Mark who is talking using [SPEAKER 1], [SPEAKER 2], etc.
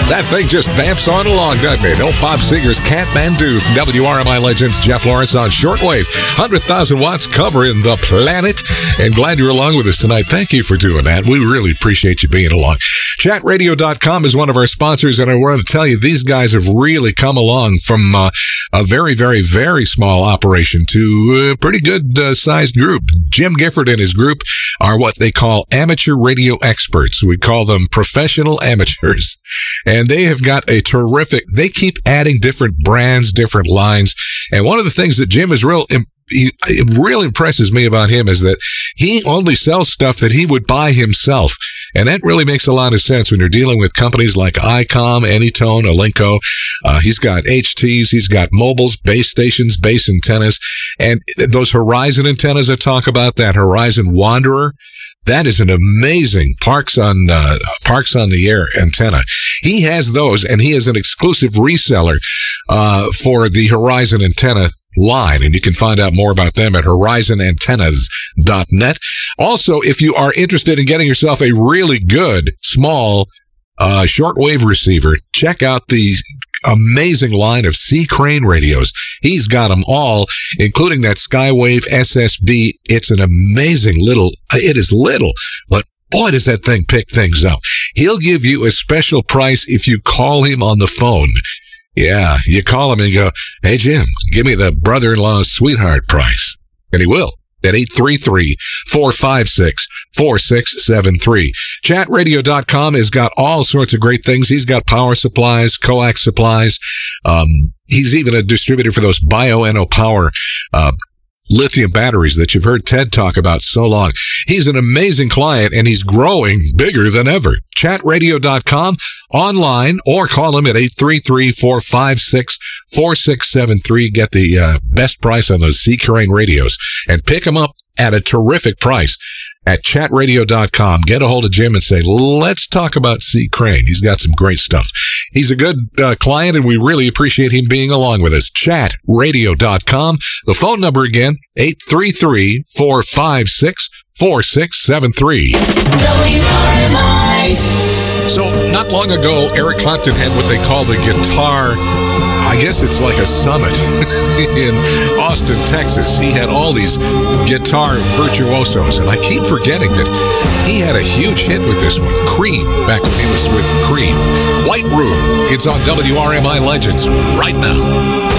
[SPEAKER 1] That thing just vamps on along, doesn't it? Old Bob Seger's Kathmandu. WRMI Legends, Jeff Lawrence on shortwave. 100,000 watts covering the planet. And glad you're along with us tonight. Thank you for doing that. We really appreciate you being along. Chatradio.com is one of our sponsors, and I want to tell you, these guys have really come along from a very, very, very small operation to a pretty good sized group. Jim Gifford and his group are what they call amateur radio experts. We call them professional amateurs. And they have got a terrific, they keep adding different brands, different lines. And one of the things that Jim is it really impresses me about him is that he only sells stuff that he would buy himself. And that really makes a lot of sense when you're dealing with companies like ICOM, Anytone, Alinco. He's got HTs, he's got mobiles, base stations, base antennas, and those Horizon antennas I talk about, that Horizon Wanderer, that is an amazing Parks on the Air antenna. He has those, and he is an exclusive reseller for the Horizon antenna line, and you can find out more about them at horizonantennas.net. Also, if you are interested in getting yourself a really good small shortwave receiver, check out the amazing line of C. Crane radios. He's got them all, including that Skywave SSB. It's an amazing it is little, but boy, does that thing pick things up. He'll give you a special price if you call him on the phone. Yeah, you call him and you go, "Hey, Jim, give me the brother-in-law's sweetheart price." And he will at 833-456-4673. Chatradio.com has got all sorts of great things. He's got power supplies, coax supplies. He's even a distributor for those Bioenno Power lithium batteries that you've heard Ted talk about so long. He's an amazing client, and he's growing bigger than ever. Chatradio.com, online, or call him at 833-456-4673. Get the best price on those C. Crane radios and pick them up at a terrific price at chatradio.com. Get a hold of Jim and say, let's talk about C. Crane. He's got some great stuff. He's a good client, and we really appreciate him being along with us. Chatradio.com. The phone number again, 833-456-4673.
[SPEAKER 2] WRMI.
[SPEAKER 1] So, not long ago, Eric Clapton had what they call the guitar, I guess it's like a summit in Austin, Texas. He had all these guitar virtuosos, and I keep forgetting that he had a huge hit with this one, Cream, back when he was with Cream. White Room, it's on WRMI Legends right now.